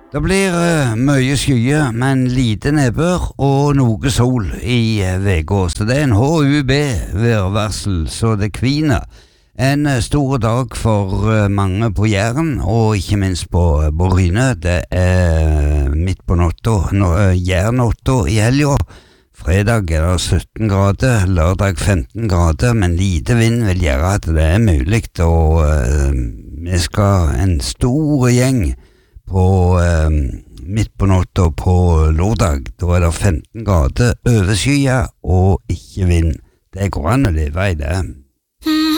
Det blir mye skyer, men lite nedbør og noe sol i veka, så det er en HUB-værvarsel, så det kviner. En stor dag for mange på Jæren, og ikke minst på Bryne. Det er midt på natta, Jærnatta i helga. Fredag er det 17 grader, lørdag 15 grader, men lite vind vil gjøre at det er mulig, og vi skal en stor gjeng på midt på natta på lørdag. Da er det 15 grader, overskyet og ikke vind. Det går an å leve i det.